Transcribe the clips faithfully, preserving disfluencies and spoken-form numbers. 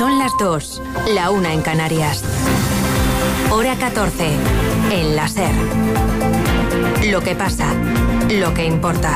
Son las dos, la una en Canarias. Hora catorce, en la SER. Lo que pasa, lo que importa.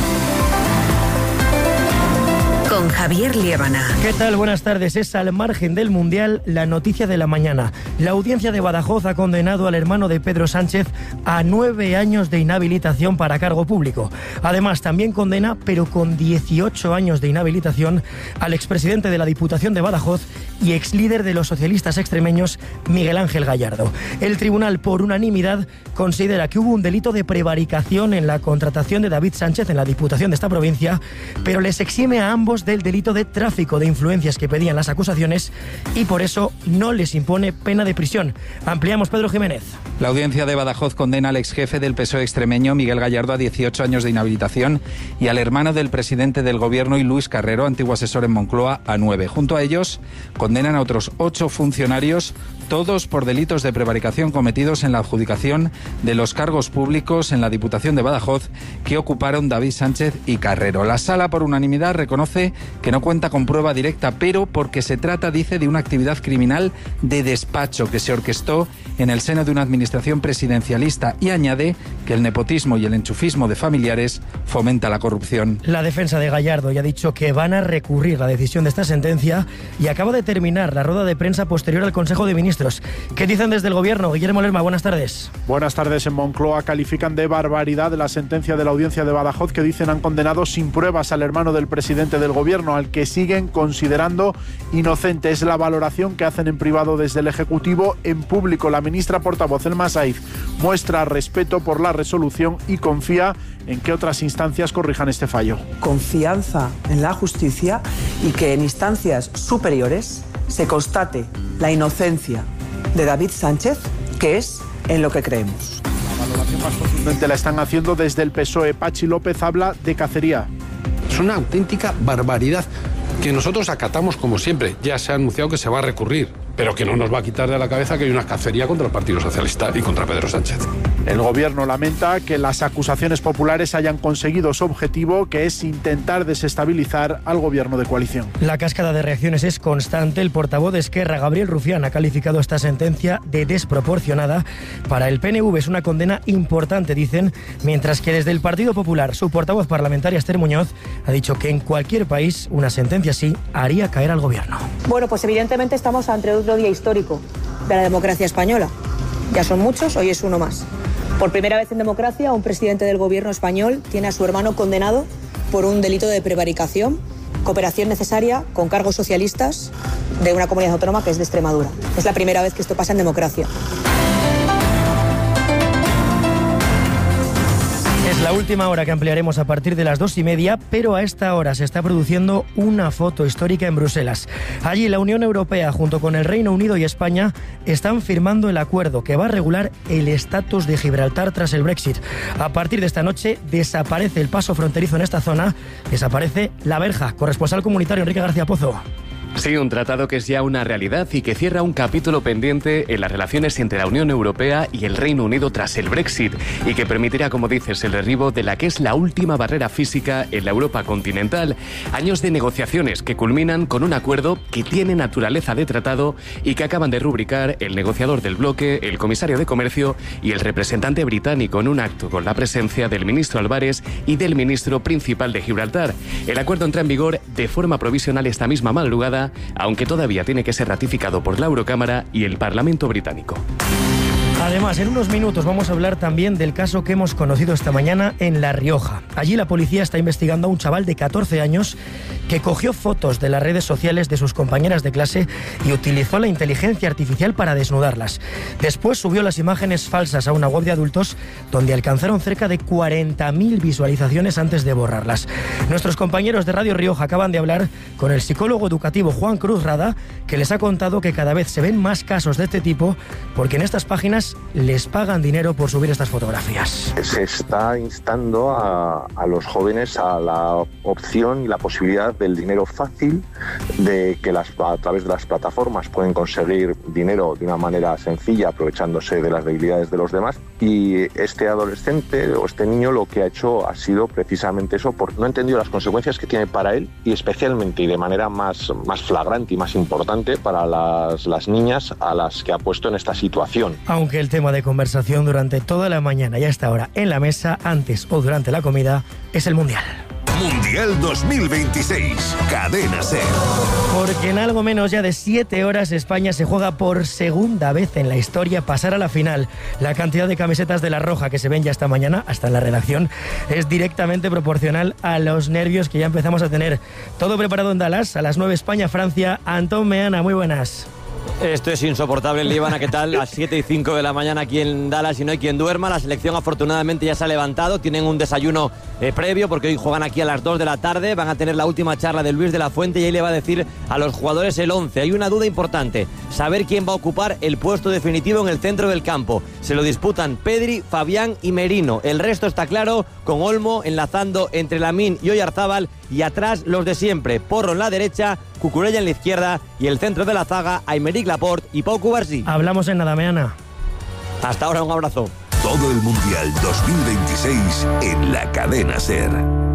Con Javier Liébana. ¿Qué tal? Buenas tardes. Es al margen del Mundial la noticia de la mañana. La audiencia de Badajoz ha condenado al hermano de Pedro Sánchez a nueve años de inhabilitación para cargo público. Además, también condena, pero con dieciocho años de inhabilitación, al expresidente de la Diputación de Badajoz y exlíder de los socialistas extremeños, Miguel Ángel Gallardo. El tribunal, por unanimidad, considera que hubo un delito de prevaricación en la contratación de David Sánchez en la Diputación de esta provincia, pero les exime a ambos del delito de tráfico de influencias que pedían las acusaciones y por eso no les impone pena de prisión. Ampliamos, Pedro Jiménez. La audiencia de Badajoz condena al exjefe del P S O E extremeño, Miguel Gallardo, a dieciocho años de inhabilitación y al hermano del presidente del Gobierno y Luis Carrero, antiguo asesor en Moncloa, a nueve. Junto a ellos, condenan a otros ocho funcionarios, todos por delitos de prevaricación cometidos en la adjudicación de los cargos públicos en la Diputación de Badajoz que ocuparon David Sánchez y Carrero. La Sala, por unanimidad, reconoce que no cuenta con prueba directa, pero porque se trata, dice, de una actividad criminal de despacho que se orquestó en el seno de una administración presidencialista y añade que el nepotismo y el enchufismo de familiares fomenta la corrupción. La defensa de Gallardo ya ha dicho que van a recurrir la decisión de esta sentencia y acaba de terminar la rueda de prensa posterior al Consejo de Ministros. ¿Qué dicen desde el Gobierno? Guillermo Lerma, buenas tardes. Buenas tardes. En Moncloa califican de barbaridad la sentencia de la audiencia de Badajoz que dicen han condenado sin pruebas al hermano del presidente del Gobierno, al que siguen considerando inocente. Es la valoración que hacen en privado desde el Ejecutivo. En público, la ministra portavoz, Elma Saiz, muestra respeto por la resolución y confía en que otras instancias corrijan este fallo. Confianza en la justicia y que en instancias superiores se constate la inocencia de David Sánchez, que es en lo que creemos. La valoración más contundente la están haciendo desde el P S O E. Pachi López habla de cacería. Es una auténtica barbaridad que nosotros acatamos como siempre. Ya se ha anunciado que se va a recurrir, pero que no nos va a quitar de la cabeza que hay una cacería contra el Partido Socialista y contra Pedro Sánchez. El Gobierno lamenta que las acusaciones populares hayan conseguido su objetivo, que es intentar desestabilizar al Gobierno de coalición. La cascada de reacciones es constante. El portavoz de Esquerra, Gabriel Rufián, ha calificado esta sentencia de desproporcionada. Para el P N V es una condena importante, dicen, mientras que desde el Partido Popular, su portavoz parlamentaria, Esther Muñoz, ha dicho que en cualquier país una sentencia así haría caer al Gobierno. Bueno, pues evidentemente estamos ante otro día histórico de la democracia española. Ya son muchos, hoy es uno más. Por primera vez en democracia, un presidente del Gobierno español tiene a su hermano condenado por un delito de prevaricación, cooperación necesaria con cargos socialistas de una comunidad autónoma que es de Extremadura. Es la primera vez que esto pasa en democracia. Es la última hora que ampliaremos a partir de las dos y media, pero a esta hora se está produciendo una foto histórica en Bruselas. Allí la Unión Europea, junto con el Reino Unido y España, están firmando el acuerdo que va a regular el estatus de Gibraltar tras el Brexit. A partir de esta noche desaparece el paso fronterizo en esta zona, desaparece la verja. Corresponsal comunitario Enrique García Pozo. Sí, un tratado que es ya una realidad y que cierra un capítulo pendiente en las relaciones entre la Unión Europea y el Reino Unido tras el Brexit y que permitirá, como dices, el derribo de la que es la última barrera física en la Europa continental. Años de negociaciones que culminan con un acuerdo que tiene naturaleza de tratado y que acaban de rubricar el negociador del bloque, el comisario de Comercio y el representante británico en un acto con la presencia del ministro Álvarez y del ministro principal de Gibraltar. El acuerdo entra en vigor de forma provisional esta misma madrugada, aunque todavía tiene que ser ratificado por la Eurocámara y el Parlamento británico. Además, en unos minutos vamos a hablar también del caso que hemos conocido esta mañana en La Rioja. Allí la policía está investigando a un chaval de catorce años que cogió fotos de las redes sociales de sus compañeras de clase y utilizó la inteligencia artificial para desnudarlas. Después subió las imágenes falsas a una web de adultos donde alcanzaron cerca de cuarenta mil visualizaciones antes de borrarlas. Nuestros compañeros de Radio Rioja acaban de hablar con el psicólogo educativo Juan Cruz Rada, que les ha contado que cada vez se ven más casos de este tipo porque en estas páginas les pagan dinero por subir estas fotografías. Se está instando a, a los jóvenes a la opción y la posibilidad del dinero fácil, de que las, a través de las plataformas pueden conseguir dinero de una manera sencilla, aprovechándose de las debilidades de los demás. Y este adolescente o este niño lo que ha hecho ha sido precisamente eso, porque no ha entendido las consecuencias que tiene para él y especialmente y de manera más, más flagrante y más importante para las, las niñas a las que ha puesto en esta situación. Aunque el tema de conversación durante toda la mañana y hasta ahora en la mesa, antes o durante la comida, es el Mundial. Mundial dos mil veintiséis, Cadena SER. Porque en algo menos ya de siete horas España se juega por segunda vez en la historia pasar a la final. La cantidad de camisetas de la Roja que se ven ya esta mañana, hasta en la redacción, es directamente proporcional a los nervios que ya empezamos a tener. Todo preparado en Dallas, a las nueve España-Francia. Antón Meana, muy buenas. Esto es insoportable, Líbana, ¿qué tal? A las siete y cinco de la mañana aquí en Dallas y no hay quien duerma. La selección afortunadamente ya se ha levantado, tienen un desayuno eh, previo porque hoy juegan aquí a las dos de la tarde, van a tener la última charla de Luis de la Fuente y ahí le va a decir a los jugadores el once. Hay una duda importante, saber quién va a ocupar el puesto definitivo en el centro del campo. Se lo disputan Pedri, Fabián y Merino. El resto está claro, con Olmo enlazando entre Lamine y Oyarzábal y atrás los de siempre, Porro en la derecha, Cucurella en la izquierda y el centro de la zaga, Aymeric Laporte y Pau Cubarsí. Hablamos en nada, Meana. Hasta ahora, un abrazo. Todo el Mundial dos mil veintiséis en la Cadena SER.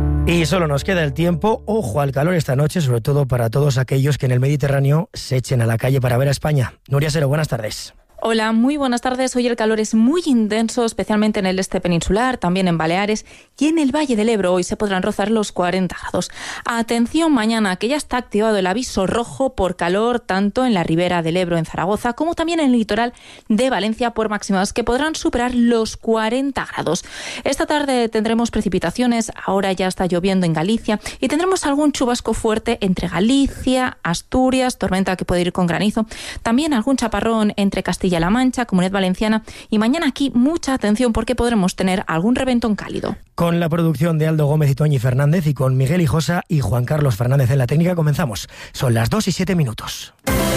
Y solo nos queda el tiempo. Ojo al calor esta noche, sobre todo para todos aquellos que en el Mediterráneo se echen a la calle para ver a España. Nuria Sero, buenas tardes. Hola, muy buenas tardes. Hoy el calor es muy intenso, especialmente en el este peninsular, también en Baleares y en el Valle del Ebro. Hoy se podrán rozar los cuarenta grados. Atención mañana, que ya está activado el aviso rojo por calor, tanto en la ribera del Ebro en Zaragoza, como también en el litoral de Valencia, por máximas que podrán superar los cuarenta grados. Esta tarde tendremos precipitaciones, ahora ya está lloviendo en Galicia, y tendremos algún chubasco fuerte entre Galicia, Asturias, tormenta que puede ir con granizo, también algún chaparrón entre Castilla La Mancha, Comunidad Valenciana, y mañana aquí mucha atención porque podremos tener algún reventón cálido. Con la producción de Aldo Gómez y Toñi Fernández y con Miguel Hijosa y Juan Carlos Fernández en la técnica comenzamos. Son las dos y siete minutos.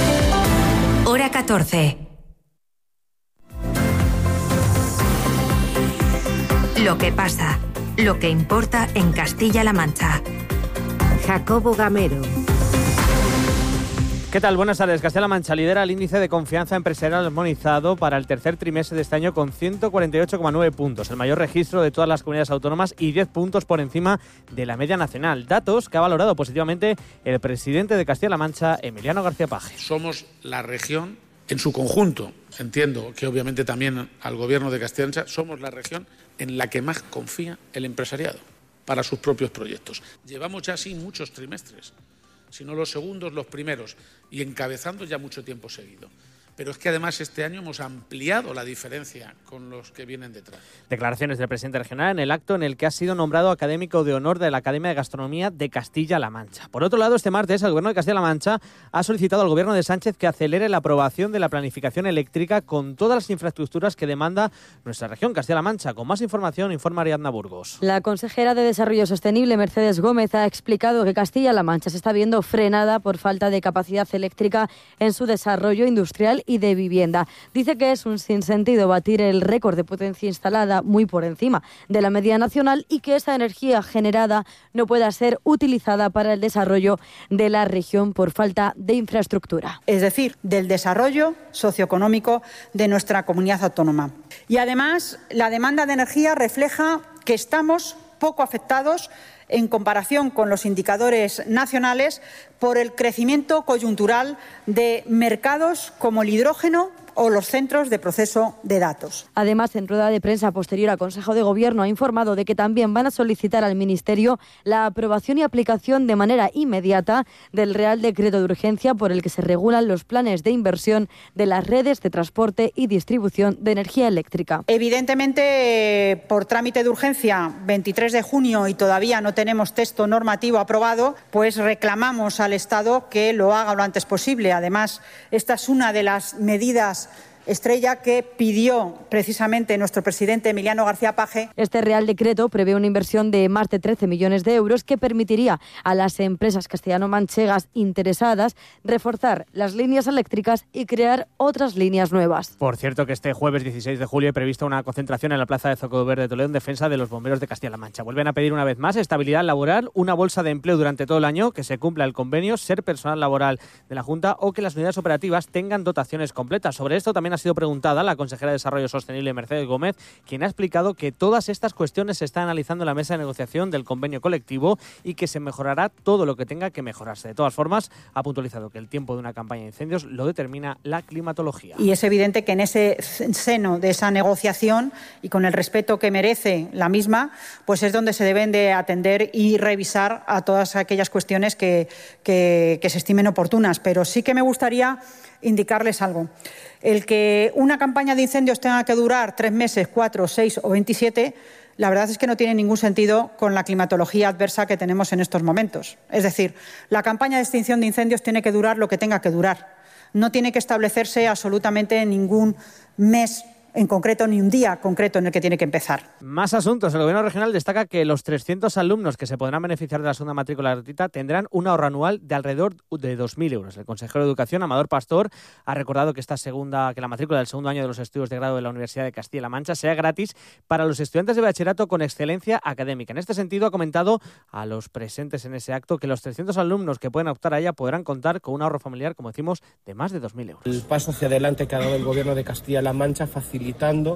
Hora catorce. Lo que pasa, lo que importa en Castilla-La Mancha. Jacobo Gamero. ¿Qué tal? Buenas tardes. Castilla-La Mancha lidera el índice de confianza empresarial armonizado para el tercer trimestre de este año con ciento cuarenta y ocho coma nueve puntos, el mayor registro de todas las comunidades autónomas y diez puntos por encima de la media nacional. Datos que ha valorado positivamente el presidente de Castilla-La Mancha, Emiliano García Paje. Somos la región en su conjunto, entiendo que obviamente también al gobierno de Castilla-La Mancha, somos la región en la que más confía el empresariado para sus propios proyectos. Llevamos ya así muchos trimestres, sino los segundos, los primeros, y encabezando ya mucho tiempo seguido. Pero es que además este año hemos ampliado la diferencia con los que vienen detrás. Declaraciones del presidente regional en el acto en el que ha sido nombrado académico de honor de la Academia de Gastronomía de Castilla-La Mancha. Por otro lado, este martes el Gobierno de Castilla-La Mancha ha solicitado al Gobierno de Sánchez que acelere la aprobación de la planificación eléctrica con todas las infraestructuras que demanda nuestra región, Castilla-La Mancha. Con más información, informa Ariadna Burgos. La consejera de Desarrollo Sostenible, Mercedes Gómez, ha explicado que Castilla-La Mancha se está viendo frenada por falta de capacidad eléctrica en su desarrollo industrial y de vivienda. Dice que es un sinsentido batir el récord de potencia instalada muy por encima de la media nacional y que esa energía generada no pueda ser utilizada para el desarrollo de la región por falta de infraestructura. Es decir, del desarrollo socioeconómico de nuestra comunidad autónoma. Y además, la demanda de energía refleja que estamos poco afectados en comparación con los indicadores nacionales por el crecimiento coyuntural de mercados como el hidrógeno o los centros de proceso de datos. Además, en rueda de prensa posterior al Consejo de Gobierno ha informado de que también van a solicitar al Ministerio la aprobación y aplicación de manera inmediata del Real Decreto de Urgencia por el que se regulan los planes de inversión de las redes de transporte y distribución de energía eléctrica. Evidentemente, por trámite de urgencia, veintitrés de junio y todavía no tenemos texto normativo aprobado, pues reclamamos al Estado que lo haga lo antes posible. Además, esta es una de las medidas estrella que pidió precisamente nuestro presidente Emiliano García Paje. Este Real Decreto prevé una inversión de más de trece millones de euros que permitiría a las empresas castellano-manchegas interesadas reforzar las líneas eléctricas y crear otras líneas nuevas. Por cierto, que este jueves dieciséis de julio he previsto una concentración en la Plaza de Zocodover de Toledo en defensa de los bomberos de Castilla-La Mancha. Vuelven a pedir una vez más estabilidad laboral, una bolsa de empleo durante todo el año, que se cumpla el convenio, ser personal laboral de la Junta o que las unidades operativas tengan dotaciones completas. Sobre esto también ha sido preguntada la consejera de Desarrollo Sostenible, Mercedes Gómez, quien ha explicado que todas estas cuestiones se están analizando en la mesa de negociación del convenio colectivo y que se mejorará todo lo que tenga que mejorarse. De todas formas, ha puntualizado que el tiempo de una campaña de incendios lo determina la climatología. Y es evidente que en ese seno de esa negociación y con el respeto que merece la misma, pues es donde se deben de atender y revisar a todas aquellas cuestiones que, que, que se estimen oportunas. Pero sí que me gustaría indicarles algo. El que una campaña de incendios tenga que durar tres meses, cuatro, seis o veintisiete, la verdad es que no tiene ningún sentido con la climatología adversa que tenemos en estos momentos. Es decir, la campaña de extinción de incendios tiene que durar lo que tenga que durar. No tiene que establecerse absolutamente ningún mes en concreto ni un día concreto en el que tiene que empezar. Más asuntos. El Gobierno regional destaca que los trescientos alumnos que se podrán beneficiar de la segunda matrícula gratuita tendrán un ahorro anual de alrededor de dos mil euros. El consejero de Educación, Amador Pastor, ha recordado que esta segunda, que la matrícula del segundo año de los estudios de grado de la Universidad de Castilla-La Mancha sea gratis para los estudiantes de bachillerato con excelencia académica. En este sentido, ha comentado a los presentes en ese acto que los trescientos alumnos que pueden optar a ella podrán contar con un ahorro familiar, como decimos, de más de dos mil euros. El paso hacia adelante que ha dado el Gobierno de Castilla-La Mancha facilitando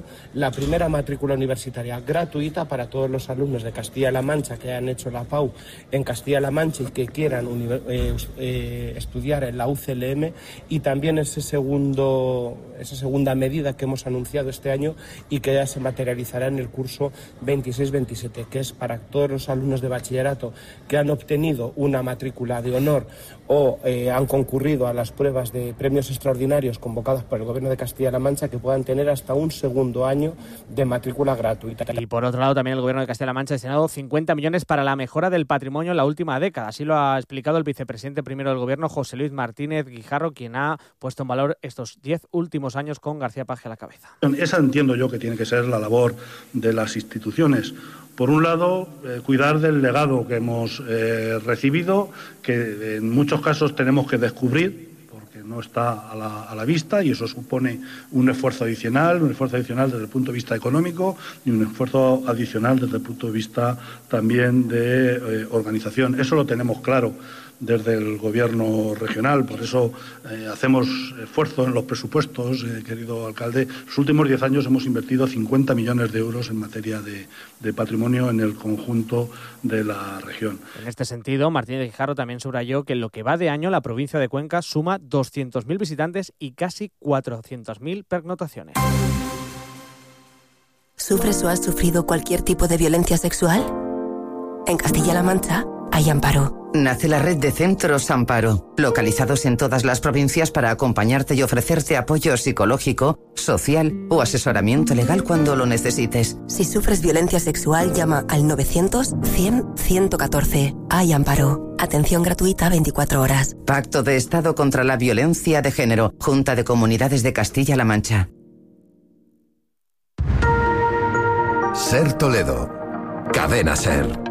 la primera matrícula universitaria gratuita para todos los alumnos de Castilla-La Mancha que hayan hecho la P A U en Castilla-La Mancha y que quieran eh, eh, estudiar en la U C L M, y también ese segundo, esa segunda medida que hemos anunciado este año y que ya se materializará en el curso veintiséis veintisiete, que es para todos los alumnos de bachillerato que han obtenido una matrícula de honor o eh, han concurrido a las pruebas de premios extraordinarios convocadas por el Gobierno de Castilla-La Mancha, que puedan tener hasta un segundo año de matrícula gratuita. Y por otro lado, también el Gobierno de Castilla-La Mancha ha destinado cincuenta millones para la mejora del patrimonio en la última década. Así lo ha explicado el vicepresidente primero del Gobierno, José Luis Martínez Guijarro, quien ha puesto en valor estos diez últimos años con García Paje a la cabeza. Esa entiendo yo que tiene que ser la labor de las instituciones. Por un lado, eh, cuidar del legado que hemos eh, recibido, que en muchos casos tenemos que descubrir, porque no está a la, a la vista, y eso supone un esfuerzo adicional, un esfuerzo adicional desde el punto de vista económico y un esfuerzo adicional desde el punto de vista también de eh, organización. Eso lo tenemos claro desde el Gobierno regional, por eso eh, hacemos esfuerzo en los presupuestos, eh, querido alcalde. Los últimos diez años hemos invertido cincuenta millones de euros en materia de, de patrimonio en el conjunto de la región. En este sentido, Martínez Guijarro también subrayó que en lo que va de año la provincia de Cuenca suma doscientos mil visitantes y casi cuatrocientas mil pernoctaciones. ¿Sufres o has sufrido cualquier tipo de violencia sexual? En Castilla-La Mancha hay Amparo. Nace la red de centros Amparo, localizados en todas las provincias para acompañarte y ofrecerte apoyo psicológico, social o asesoramiento legal cuando lo necesites. Si sufres violencia sexual, llama al novecientos, cien, ciento catorce. Hay Amparo. Atención gratuita veinticuatro horas. Pacto de Estado contra la Violencia de Género. Junta de Comunidades de Castilla-La Mancha. Ser Toledo. Cadena Ser.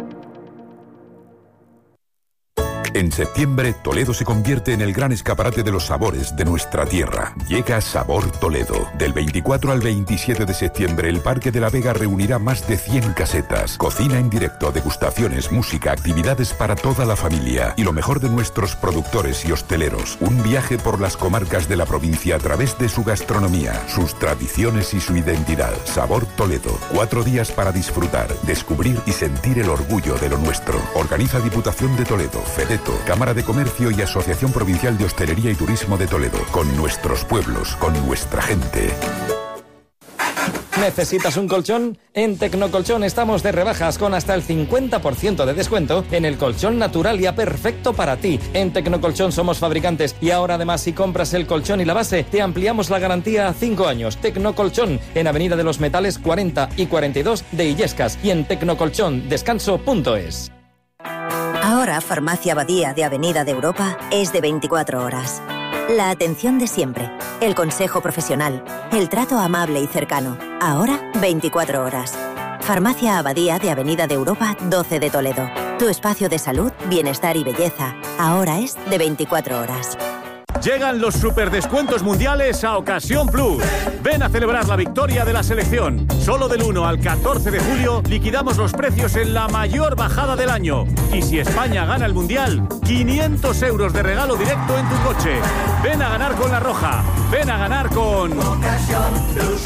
En septiembre, Toledo se convierte en el gran escaparate de los sabores de nuestra tierra. Llega Sabor Toledo. Del veinticuatro al veintisiete de septiembre, el Parque de la Vega reunirá más de cien casetas. Cocina en directo, degustaciones, música, actividades para toda la familia. Y lo mejor de nuestros productores y hosteleros. Un viaje por las comarcas de la provincia a través de su gastronomía, sus tradiciones y su identidad. Sabor Toledo. Cuatro días para disfrutar, descubrir y sentir el orgullo de lo nuestro. Organiza Diputación de Toledo, FEDETO, Cámara de Comercio y Asociación Provincial de Hostelería y Turismo de Toledo. Con nuestros pueblos, con nuestra gente. ¿Necesitas un colchón? En Tecnocolchón estamos de rebajas con hasta el cincuenta por ciento de descuento en el colchón Naturalia perfecto para ti. En Tecnocolchón somos fabricantes y ahora además si compras el colchón y la base te ampliamos la garantía a cinco años. Tecnocolchón en Avenida de los Metales cuarenta y cuarenta y dos de Illescas y en tecnocolchón descanso punto es. Ahora Farmacia Abadía de Avenida de Europa es de veinticuatro horas. La atención de siempre, el consejo profesional, el trato amable y cercano. Ahora, veinticuatro horas. Farmacia Abadía de Avenida de Europa doce de Toledo. Tu espacio de salud, bienestar y belleza. Ahora es de veinticuatro horas. Llegan los superdescuentos mundiales a Ocasión Plus. Ven a celebrar la victoria de la selección. Solo del uno al catorce de julio liquidamos los precios en la mayor bajada del año. Y si España gana el mundial, quinientos euros de regalo directo en tu coche. Ven a ganar con La Roja. Ven a ganar con Ocasión Plus.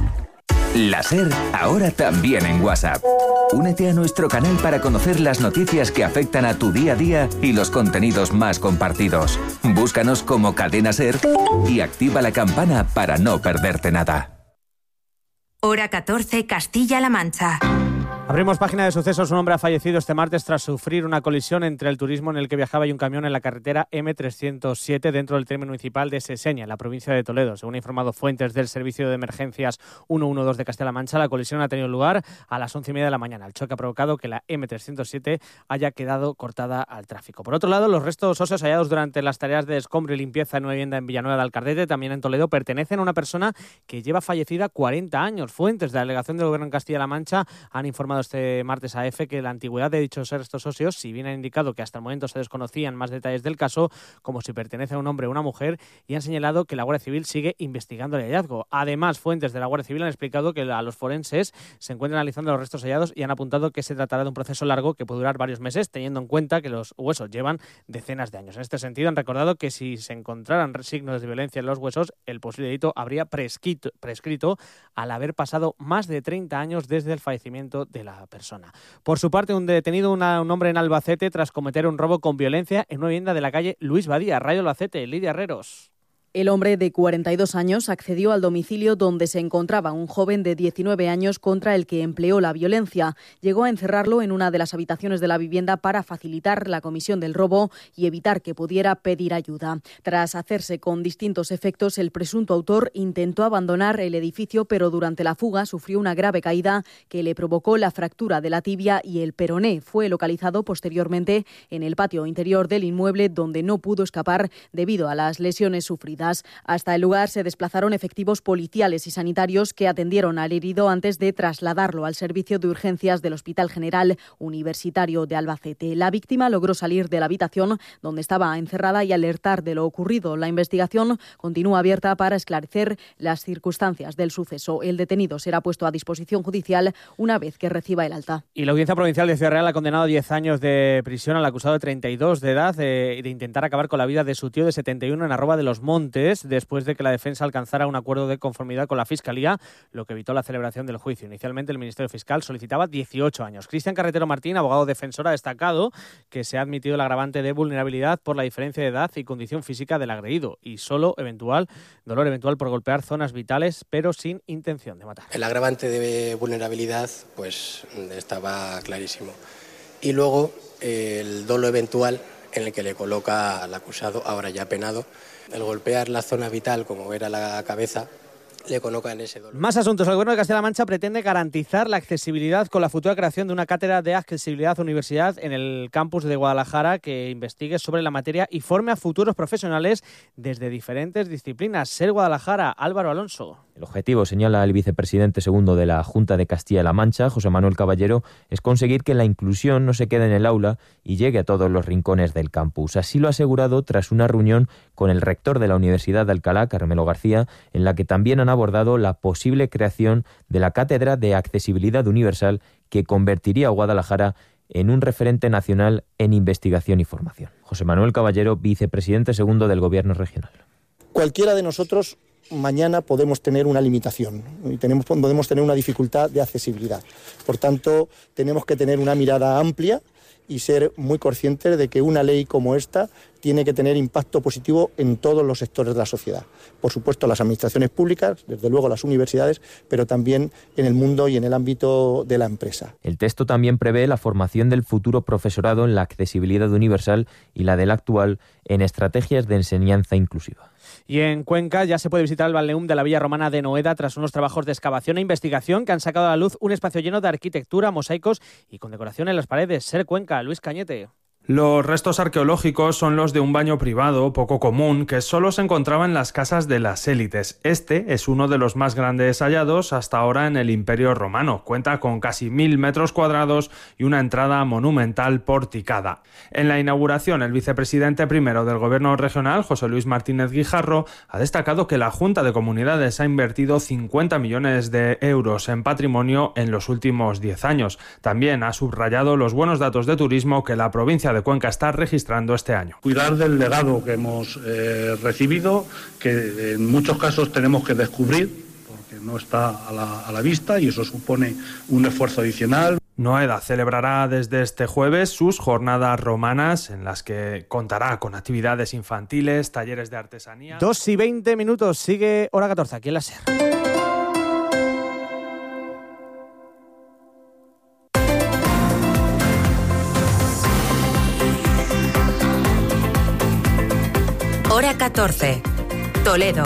La SER, ahora también en WhatsApp. Únete a nuestro canal para conocer las noticias que afectan a tu día a día y los contenidos más compartidos. Búscanos como Cadena SER y activa la campana para no perderte nada. Hora catorce, Castilla-La Mancha. Abrimos página de sucesos. Un hombre ha fallecido este martes tras sufrir una colisión entre el turismo en el que viajaba y un camión en la carretera eme trescientos siete dentro del término municipal de Seseña, en la provincia de Toledo. Según han informado fuentes del Servicio de Emergencias ciento doce de Castilla-La Mancha, la colisión ha tenido lugar a las once y media de la mañana. El choque ha provocado que la eme trescientos siete haya quedado cortada al tráfico. Por otro lado, los restos óseos hallados durante las tareas de escombro y limpieza en una vivienda en Villanueva de Alcardete, también en Toledo, pertenecen a una persona que lleva fallecida cuarenta años. Fuentes de la delegación del Gobierno en Castilla-La Mancha han informado este martes a EFE que la antigüedad de dichos restos óseos, si bien han indicado que hasta el momento se desconocían más detalles del caso, como si pertenece a un hombre o una mujer, y han señalado que la Guardia Civil sigue investigando el hallazgo. Además, fuentes de la Guardia Civil han explicado que a los forenses se encuentran analizando los restos hallados y han apuntado que se tratará de un proceso largo que puede durar varios meses, teniendo en cuenta que los huesos llevan decenas de años. En este sentido, han recordado que si se encontraran signos de violencia en los huesos, el posible delito habría prescrito, prescrito al haber pasado más de treinta años desde el fallecimiento de la persona. Por su parte, un detenido, una, un hombre en Albacete, tras cometer un robo con violencia en una vivienda de la calle Luis Badía, Rayo Albacete. Lidia Herreros. El hombre de cuarenta y dos años accedió al domicilio donde se encontraba un joven de diecinueve años contra el que empleó la violencia. Llegó a encerrarlo en una de las habitaciones de la vivienda para facilitar la comisión del robo y evitar que pudiera pedir ayuda. Tras hacerse con distintos efectos, el presunto autor intentó abandonar el edificio, pero durante la fuga sufrió una grave caída que le provocó la fractura de la tibia y el peroné. Fue localizado posteriormente en el patio interior del inmueble, donde no pudo escapar debido a las lesiones sufridas. Hasta el lugar se desplazaron efectivos policiales y sanitarios que atendieron al herido antes de trasladarlo al servicio de urgencias del Hospital General Universitario de Albacete. La víctima logró salir de la habitación donde estaba encerrada y alertar de lo ocurrido. La investigación continúa abierta para esclarecer las circunstancias del suceso. El detenido será puesto a disposición judicial una vez que reciba el alta. Y la Audiencia Provincial de Ciudad Real ha condenado a diez años de prisión al acusado de treinta y dos de edad de, de intentar acabar con la vida de su tío de setenta y uno en Arroba de los Montes, después de que la defensa alcanzara un acuerdo de conformidad con la Fiscalía, lo que evitó la celebración del juicio. Inicialmente, el Ministerio Fiscal solicitaba dieciocho años. Cristian Carretero Martín, abogado defensor, ha destacado que se ha admitido el agravante de vulnerabilidad por la diferencia de edad y condición física del agredido y solo eventual dolor eventual por golpear zonas vitales, pero sin intención de matar. El agravante de vulnerabilidad pues estaba clarísimo. Y luego el dolo eventual en el que le coloca al acusado, ahora ya penado, el golpear la zona vital, como era la cabeza, le coloca en ese dolor. Más asuntos. El Gobierno de Castilla-La Mancha pretende garantizar la accesibilidad con la futura creación de una cátedra de accesibilidad universidad en el campus de Guadalajara que investigue sobre la materia y forme a futuros profesionales desde diferentes disciplinas. Ser Guadalajara, Álvaro Alonso. El objetivo, señala el vicepresidente segundo de la Junta de Castilla-La Mancha, José Manuel Caballero, es conseguir que la inclusión no se quede en el aula y llegue a todos los rincones del campus. Así lo ha asegurado tras una reunión con el rector de la Universidad de Alcalá, Carmelo García, en la que también han abordado la posible creación de la Cátedra de Accesibilidad Universal que convertiría a Guadalajara en un referente nacional en investigación y formación. José Manuel Caballero, vicepresidente segundo del Gobierno regional. Cualquiera de nosotros mañana podemos tener una limitación y tenemos, podemos tener una dificultad de accesibilidad. Por tanto, tenemos que tener una mirada amplia y ser muy conscientes de que una ley como esta tiene que tener impacto positivo en todos los sectores de la sociedad. Por supuesto, las administraciones públicas, desde luego las universidades, pero también en el mundo y en el ámbito de la empresa. El texto también prevé la formación del futuro profesorado en la accesibilidad universal y la del actual en estrategias de enseñanza inclusiva. Y en Cuenca ya se puede visitar el balneum de la Villa Romana de Noeda tras unos trabajos de excavación e investigación que han sacado a la luz un espacio lleno de arquitectura, mosaicos y con decoración en las paredes. Ser Cuenca, Luis Cañete. Los restos arqueológicos son los de un baño privado poco común que solo se encontraba en las casas de las élites. Este es uno de los más grandes hallados hasta ahora en el Imperio Romano. Cuenta con casi mil metros cuadrados y una entrada monumental porticada. En la inauguración, el vicepresidente primero del Gobierno regional, José Luis Martínez Guijarro, ha destacado que la Junta de Comunidades ha invertido cincuenta millones de euros en patrimonio en los últimos diez años. También ha subrayado los buenos datos de turismo que la provincia de de Cuenca está registrando este año. Cuidar del legado que hemos eh, recibido, que en muchos casos tenemos que descubrir, porque no está a la, a la vista y eso supone un esfuerzo adicional. Noeda celebrará desde este jueves sus jornadas romanas, en las que contará con actividades infantiles, talleres de artesanía. Dos y veinte minutos, sigue hora catorce aquí en la SER. Hora catorce, Toledo.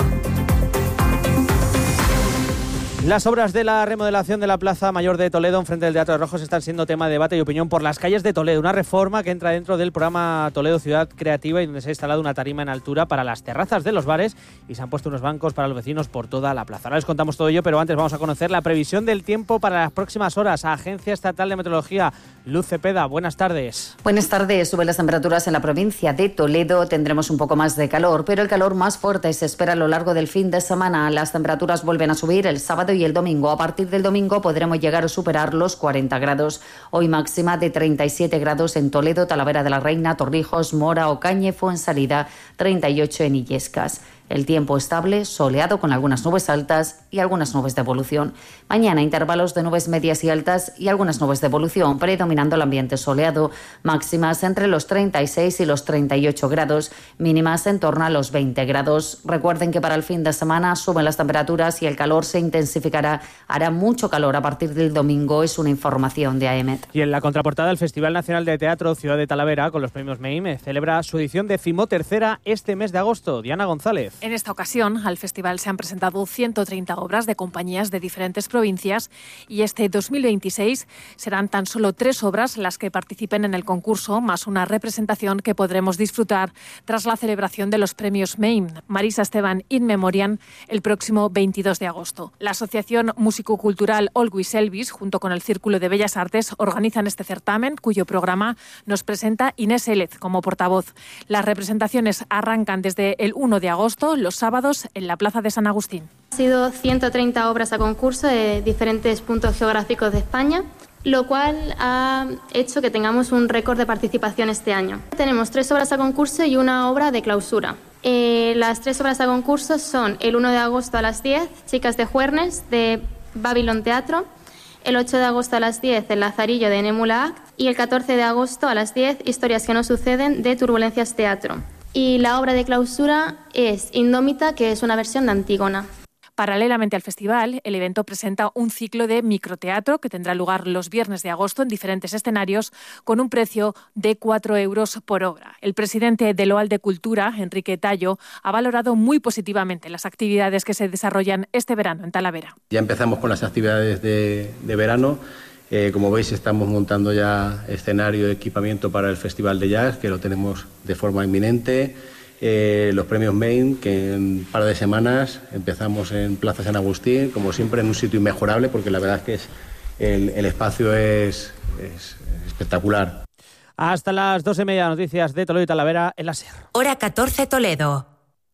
Las obras de la remodelación de la Plaza Mayor de Toledo enfrente del Teatro de Rojos están siendo tema de debate y opinión por las calles de Toledo. Una reforma que entra dentro del programa Toledo Ciudad Creativa y donde se ha instalado una tarima en altura para las terrazas de los bares y se han puesto unos bancos para los vecinos por toda la plaza. Ahora les contamos todo ello, pero antes vamos a conocer la previsión del tiempo para las próximas horas. Agencia Estatal de Meteorología, Luz Cepeda, buenas tardes. Buenas tardes. Suben las temperaturas en la provincia de Toledo. Tendremos un poco más de calor, pero el calor más fuerte se espera a lo largo del fin de semana. Las temperaturas vuelven a subir el sábado y el domingo. A partir del domingo podremos llegar a superar los cuarenta grados. Hoy máxima de treinta y siete grados en Toledo, Talavera de la Reina, Torrijos, Mora, Ocaña, Fuensalida, treinta y ocho en Illescas. El tiempo estable, soleado con algunas nubes altas y algunas nubes de evolución. Mañana intervalos de nubes medias y altas y algunas nubes de evolución, predominando el ambiente soleado. Máximas entre los treinta y seis y los treinta y ocho grados, mínimas en torno a los veinte grados. Recuerden que para el fin de semana suben las temperaturas y el calor se intensificará. Hará mucho calor a partir del domingo, es una información de A E M E T. Y en la contraportada, el Festival Nacional de Teatro Ciudad de Talavera, con los premios MEIM, celebra su edición decimotercera este mes de agosto. Diana González. En esta ocasión, al festival se han presentado ciento treinta obras de compañías de diferentes provincias y este dos mil veintiséis serán tan solo tres obras las que participen en el concurso, más una representación que podremos disfrutar tras la celebración de los premios MEIM, Marisa Esteban In Memoriam, el próximo veintidós de agosto. La Asociación Músico-Cultural Always Elvis, junto con el Círculo de Bellas Artes, organizan este certamen, cuyo programa nos presenta Inés Élez como portavoz. Las representaciones arrancan desde el uno de agosto, los sábados, en la Plaza de San Agustín. Han sido ciento treinta obras a concurso de diferentes puntos geográficos de España, lo cual ha hecho que tengamos un récord de participación este año. Tenemos tres obras a concurso y una obra de clausura. Eh, las tres obras a concurso son el uno de agosto a las diez, Chicas de Juernes, de Babylon Teatro, el ocho de agosto a las diez, El Lazarillo, de Némula Act, y el catorce de agosto a las diez, Historias que no suceden, de Turbulencias Teatro. Y la obra de clausura es Indómita, que es una versión de Antígona. Paralelamente al festival, el evento presenta un ciclo de microteatro que tendrá lugar los viernes de agosto en diferentes escenarios con un precio de cuatro euros por obra. El presidente de Loal de Cultura, Enrique Tallo, ha valorado muy positivamente las actividades que se desarrollan este verano en Talavera. Ya empezamos con las actividades de, de verano. Eh, como veis, estamos montando ya escenario y equipamiento para el Festival de Jazz, que lo tenemos de forma inminente. Eh, los premios MEIM, que en un par de semanas empezamos en Plaza San Agustín, como siempre en un sitio inmejorable, porque la verdad es que es, el, el espacio es, es espectacular. Hasta las doce y media, noticias de Toledo y Talavera en la SER. Hora catorce, Toledo.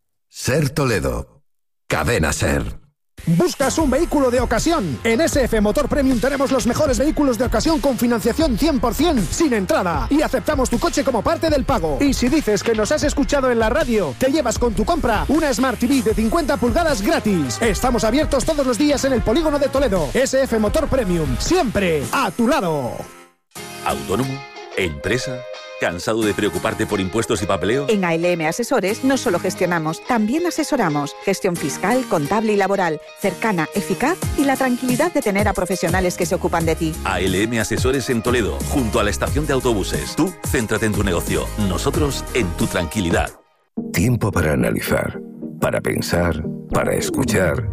SER Toledo. Cadena SER. ¿Buscas un vehículo de ocasión? En S F Motor Premium tenemos los mejores vehículos de ocasión con financiación cien por ciento sin entrada y aceptamos tu coche como parte del pago. Y si dices que nos has escuchado en la radio, te llevas con tu compra una Smart T V de cincuenta pulgadas gratis. Estamos abiertos todos los días en el polígono de Toledo. S F Motor Premium, siempre a tu lado. ¿Autónomo? ¿Empresa? ¿Cansado de preocuparte por impuestos y papeleo? En A L M Asesores no solo gestionamos, también asesoramos. Gestión fiscal, contable y laboral, cercana, eficaz y la tranquilidad de tener a profesionales que se ocupan de ti. A L M Asesores en Toledo, junto a la estación de autobuses. Tú, céntrate en tu negocio. Nosotros, en tu tranquilidad. Tiempo para analizar, para pensar, para escuchar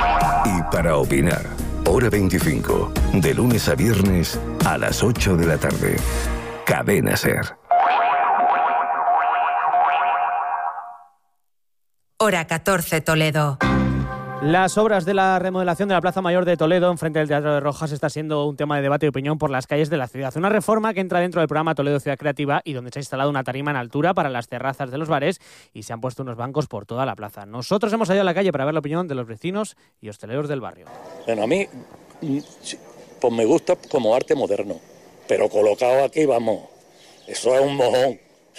y para opinar. Hora veinticinco, de lunes a viernes a las ocho de la tarde. Cadena SER. Hora catorce, Toledo. Las obras de la remodelación de la Plaza Mayor de Toledo, enfrente del Teatro de Rojas, está siendo un tema de debate y opinión por las calles de la ciudad. Una reforma que entra dentro del programa Toledo Ciudad Creativa y donde se ha instalado una tarima en altura para las terrazas de los bares y se han puesto unos bancos por toda la plaza. Nosotros hemos salido a la calle para ver la opinión de los vecinos y hosteleros del barrio. Bueno, a mí pues me gusta como arte moderno, pero colocado aquí, vamos, eso es un mojón.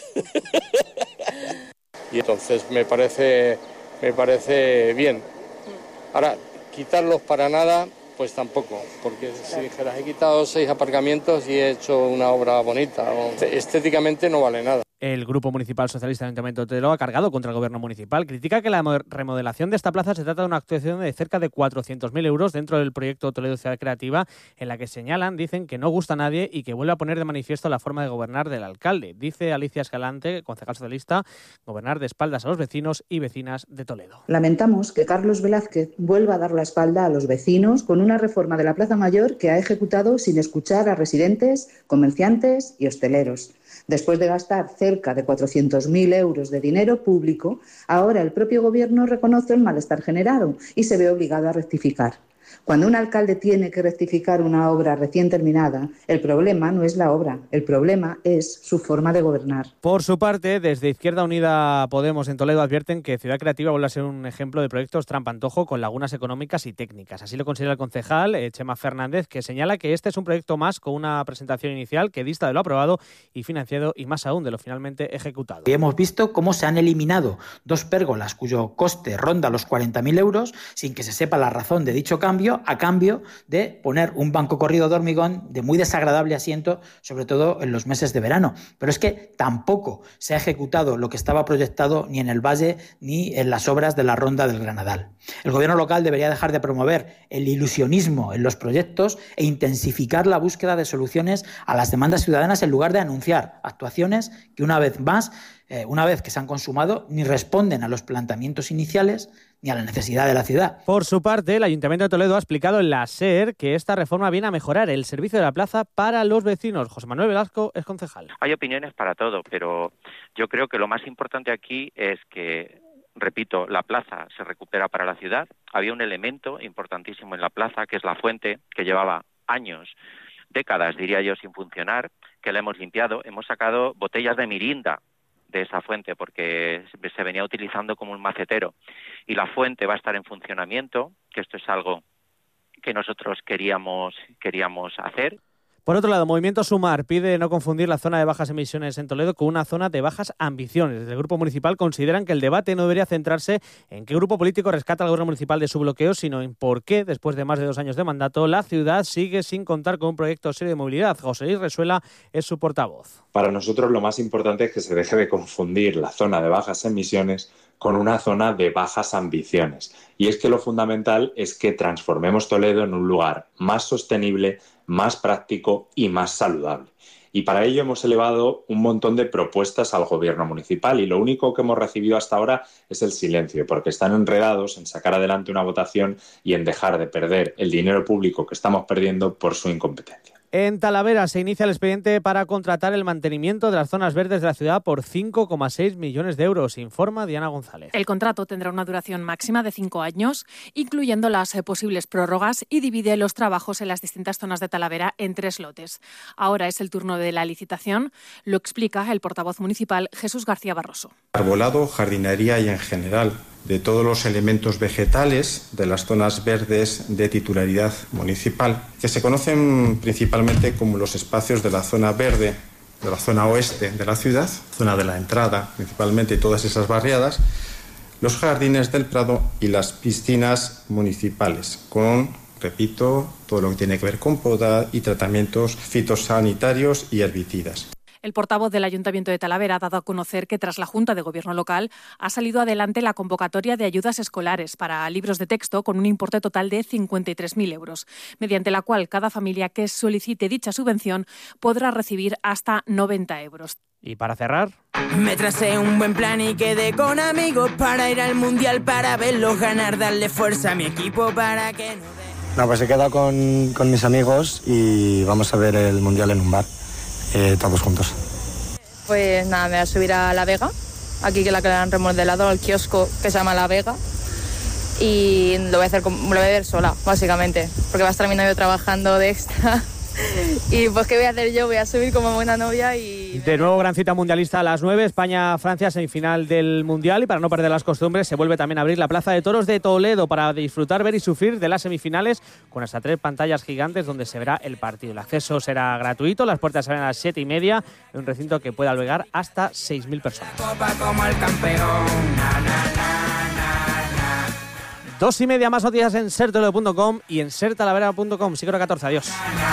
Y entonces me parece, me parece bien. Ahora, quitarlos para nada, pues tampoco, porque si dijeras, he quitado seis aparcamientos y he hecho una obra bonita, estéticamente no vale nada. El Grupo Municipal Socialista del Ayuntamiento de Toledo ha cargado contra el Gobierno Municipal. Critica que la remodelación de esta plaza se trata de una actuación de cerca de cuatrocientos mil euros dentro del proyecto Toledo Ciudad Creativa, en la que señalan, dicen que no gusta a nadie y que vuelve a poner de manifiesto la forma de gobernar del alcalde. Dice Alicia Escalante, concejal socialista, gobernar de espaldas a los vecinos y vecinas de Toledo. Lamentamos que Carlos Velázquez vuelva a dar la espalda a los vecinos con una reforma de la Plaza Mayor que ha ejecutado sin escuchar a residentes, comerciantes y hosteleros. Después de gastar cerca de cuatrocientos mil euros de dinero público, ahora el propio Gobierno reconoce el malestar generado y se ve obligado a rectificar. Cuando un alcalde tiene que rectificar una obra recién terminada, el problema no es la obra, el problema es su forma de gobernar. Por su parte, desde Izquierda Unida Podemos en Toledo advierten que Ciudad Creativa vuelve a ser un ejemplo de proyectos trampantojo con lagunas económicas y técnicas. Así lo considera el concejal eh, Chema Fernández, que señala que este es un proyecto más con una presentación inicial que dista de lo aprobado y financiado y más aún de lo finalmente ejecutado. Y hemos visto cómo se han eliminado dos pérgolas cuyo coste ronda los cuarenta mil euros sin que se sepa la razón de dicho cambio, a cambio de poner un banco corrido de hormigón de muy desagradable asiento, sobre todo en los meses de verano. Pero es que tampoco se ha ejecutado lo que estaba proyectado ni en el Valle ni en las obras de la Ronda del Granadal. El gobierno local debería dejar de promover el ilusionismo en los proyectos e intensificar la búsqueda de soluciones a las demandas ciudadanas en lugar de anunciar actuaciones que una vez más, eh, una vez que se han consumado, ni responden a los planteamientos iniciales ni a la necesidad de la ciudad. Por su parte, el Ayuntamiento de Toledo ha explicado en la SER que esta reforma viene a mejorar el servicio de la plaza para los vecinos. José Manuel Velasco es concejal. Hay opiniones para todo, pero yo creo que lo más importante aquí es que, repito, la plaza se recupera para la ciudad. Había un elemento importantísimo en la plaza, que es la fuente, que llevaba años, décadas, diría yo, sin funcionar, que la hemos limpiado. Hemos sacado botellas de mirinda de esa fuente porque se venía utilizando como un macetero y la fuente va a estar en funcionamiento, que esto es algo que nosotros queríamos queríamos hacer. Por otro lado, Movimiento Sumar pide no confundir la zona de bajas emisiones en Toledo con una zona de bajas ambiciones. Desde el Grupo Municipal consideran que el debate no debería centrarse en qué grupo político rescata al Gobierno Municipal de su bloqueo, sino en por qué, después de más de dos años de mandato, la ciudad sigue sin contar con un proyecto serio de movilidad. José Luis Resuela es su portavoz. Para nosotros lo más importante es que se deje de confundir la zona de bajas emisiones con una zona de bajas ambiciones. Y es que lo fundamental es que transformemos Toledo en un lugar más sostenible, más práctico y más saludable. Y para ello hemos elevado un montón de propuestas al Gobierno municipal y lo único que hemos recibido hasta ahora es el silencio, porque están enredados en sacar adelante una votación y en dejar de perder el dinero público que estamos perdiendo por su incompetencia. En Talavera se inicia el expediente para contratar el mantenimiento de las zonas verdes de la ciudad por cinco coma seis millones de euros, informa Diana González. El contrato tendrá una duración máxima de cinco años, incluyendo las eh, posibles prórrogas, y divide los trabajos en las distintas zonas de Talavera en tres lotes. Ahora es el turno de la licitación, lo explica el portavoz municipal Jesús García Barroso. Arbolado, jardinería y en general de todos los elementos vegetales de las zonas verdes de titularidad municipal, que se conocen principalmente como los espacios de la zona verde, de la zona oeste de la ciudad, zona de la entrada principalmente, y todas esas barriadas, los jardines del Prado y las piscinas municipales, con, repito, todo lo que tiene que ver con poda y tratamientos fitosanitarios y herbicidas. El portavoz del Ayuntamiento de Talavera ha dado a conocer que tras la Junta de Gobierno local ha salido adelante la convocatoria de ayudas escolares para libros de texto con un importe total de cincuenta y tres mil euros, mediante la cual cada familia que solicite dicha subvención podrá recibir hasta noventa euros. Y para cerrar, me tracé un buen plan y quedé con amigos para ir al Mundial, para verlos ganar, darle fuerza a mi equipo para que no dé... No, pues he quedado con, con mis amigos y vamos a ver el Mundial en un bar. Eh, todos juntos. Pues nada, me voy a subir a La Vega aquí que la que le han remodelado, el kiosco que se llama La Vega. Y lo voy a hacer, lo voy a ver sola, básicamente, porque va a estar mi novio trabajando de extra. Y pues, ¿qué voy a hacer yo? Voy a subir como buena novia y... De nuevo, gran cita mundialista a las nueve, España-Francia, semifinal del Mundial. Y para no perder las costumbres, se vuelve también a abrir la Plaza de Toros de Toledo para disfrutar, ver y sufrir de las semifinales con hasta tres pantallas gigantes donde se verá el partido. El acceso será gratuito, las puertas salen a las siete y media, en un recinto que puede albergar hasta seis mil personas. Como el campeón. Na, na, na, na, na. Dos y media, más noticias en ser toledo punto com y en ser talavera punto com. Siglo catorce, adiós.